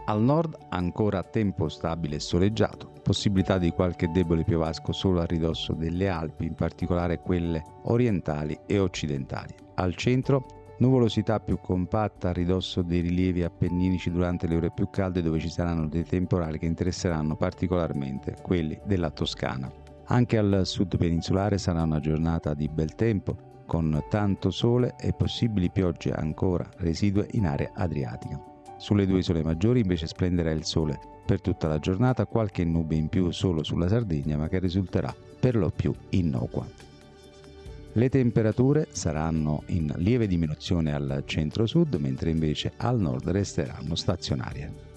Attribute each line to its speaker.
Speaker 1: Al nord ancora tempo stabile e soleggiato, possibilità di qualche debole piovasco solo a ridosso delle Alpi, in particolare quelle orientali e occidentali. Al centro nuvolosità più compatta a ridosso dei rilievi appenninici durante le ore più calde, dove ci saranno dei temporali che interesseranno particolarmente quelli della Toscana. Anche al sud peninsulare sarà una giornata di bel tempo, con tanto sole e possibili piogge ancora residue in area adriatica. Sulle due isole maggiori invece splenderà il sole per tutta la giornata, qualche nube in più solo sulla Sardegna, ma che risulterà per lo più innocua. Le temperature saranno in lieve diminuzione al centro-sud, mentre invece al nord resteranno stazionarie.